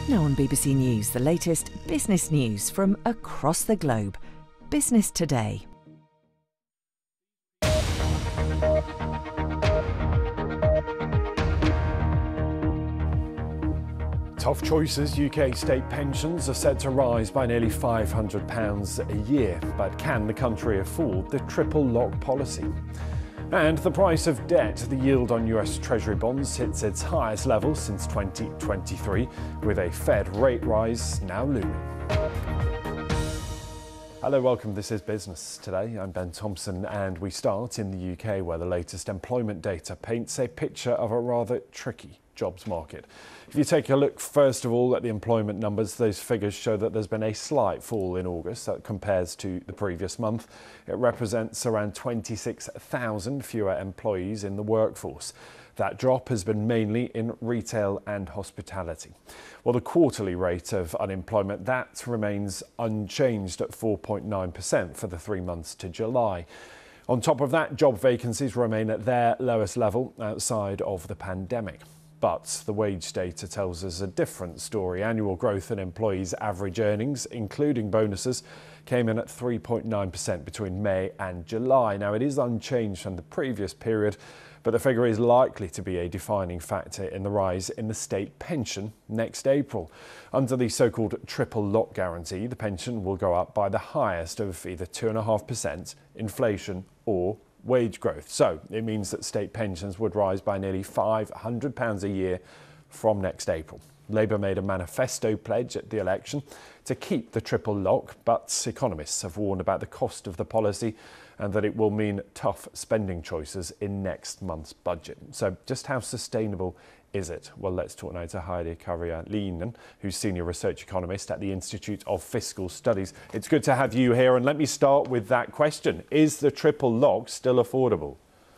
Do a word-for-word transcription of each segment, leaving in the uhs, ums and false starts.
Now on B B C News, the latest business news from across the globe. Business Today. Tough choices. U K state pensions are set to rise by nearly five hundred pounds a year. But can the country afford the triple lock policy? And the price of debt, the yield on U S Treasury bonds, hits its highest level since twenty twenty-three, with a Fed rate rise now looming. Hello, welcome. This is Business Today. I'm Ben Thompson, and we start in the U K, where the latest employment data paints a picture of a rather tricky jobs market. If you take a look, first of all, at the employment numbers, those figures show that there's been a slight fall in August that compares to the previous month. It represents around twenty-six thousand fewer employees in the workforce. That drop has been mainly in retail and hospitality. Well, the quarterly rate of unemployment, that remains unchanged at four point nine percent for the three months to July. On top of that, job vacancies remain at their lowest level outside of the pandemic. But the wage data tells us a different story. Annual growth in employees' average earnings, including bonuses, came in at three point nine percent between May and July. Now, it is unchanged from the previous period, but the figure is likely to be a defining factor in the rise in the state pension next April. Under the so-called triple lock guarantee, the pension will go up by the highest of either two point five percent, inflation or wage growth. So it means that state pensions would rise by nearly five hundred pounds a year from next April. Labour made a manifesto pledge at the election to keep the triple lock, but economists have warned about the cost of the policy and that it will mean tough spending choices in next month's budget. So just how sustainable is it? Well, let's talk now to Heidi Karja-Liinen, who's Senior Research Economist at the Institute of Fiscal Studies. It's good to have you here, and let me start with that question. Is the triple lock still affordable?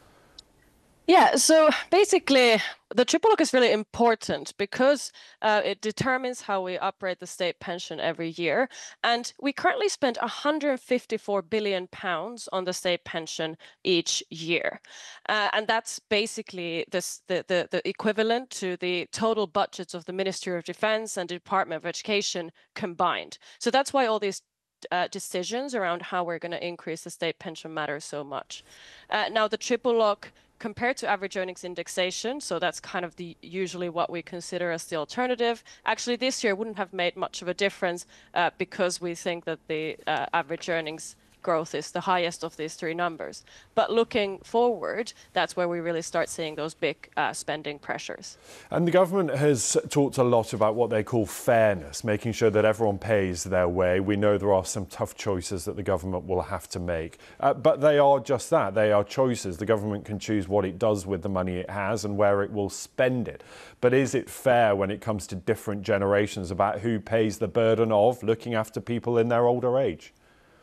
Yeah, so basically the triple lock is really important because uh, it determines how we operate the state pension every year. And we currently spend one hundred fifty-four billion pounds on the state pension each year. Uh, and that's basically this, the, the, the equivalent to the total budgets of the Ministry of Defence and Department of Education combined. So that's why all these Uh, decisions around how we're going to increase the state pension matter so much. Uh, now, the triple lock compared to average earnings indexation, so that's kind of the usually what we consider as the alternative, actually this year wouldn't have made much of a difference uh, because we think that the uh, average earnings growth is the highest of these three numbers. But looking forward, that's where we really start seeing those big uh, spending pressures. And the government has talked a lot about what they call fairness, making sure that everyone pays their way. We know there are some tough choices that the government will have to make, uh, but they are just that. They are choices. The government can choose what it does with the money it has and where it will spend it. But is it fair when it comes to different generations about who pays the burden of looking after people in their older age?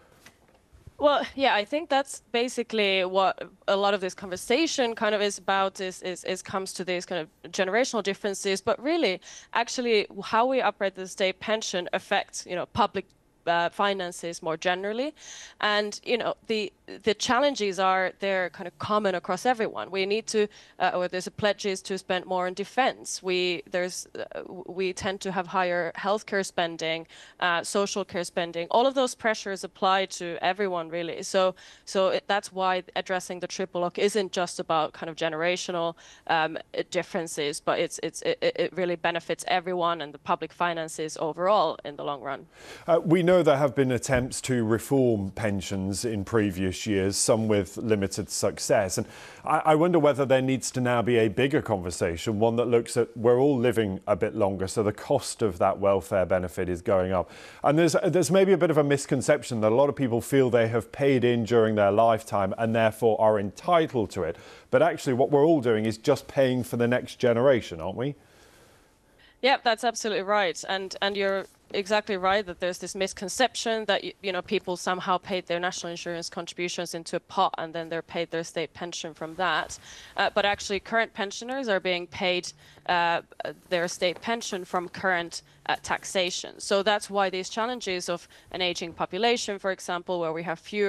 Well, yeah, I think that's basically what a lot of this conversation kind of is about, is, is, is comes to these kind of generational differences. But really, actually, how we operate the state pension affects, you know, public Uh, finances more generally. And, you know, the the challenges are, they're kind of common across everyone. We need to, uh, or there's a pledges to spend more on defense. We, there's, uh, we tend to have higher healthcare spending, uh, social care spending. All of those pressures apply to everyone, really. So, so it, that's why addressing the triple lock isn't just about kind of generational um, differences, but it's, it's, it, it really benefits everyone and the public finances overall in the long run. Uh, we know there have been attempts to reform pensions in previous years, some with limited success. And I, I wonder whether there needs to now be a bigger conversation, one that looks at we're all living a bit longer, so the cost of that welfare benefit is going up. And there's, there's maybe a bit of a misconception that a lot of people feel they have paid in during their lifetime and therefore are entitled to it. But actually what we're all doing is just paying for the next generation, aren't we? Yeah, that's absolutely right. And, and you're exactly right that there's this misconception that, you know, people somehow paid their national insurance contributions into a pot and then they're paid their state pension from that. Uh, but actually current pensioners are being paid uh, their state pension from current uh, taxation. So that's why these challenges of an aging population, for example, where we have fewer